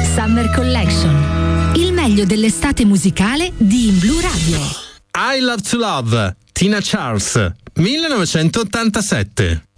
Summer Collection. Il meglio dell'estate musicale di In Blu Radio. I Love to Love, Tina Charles, 1987.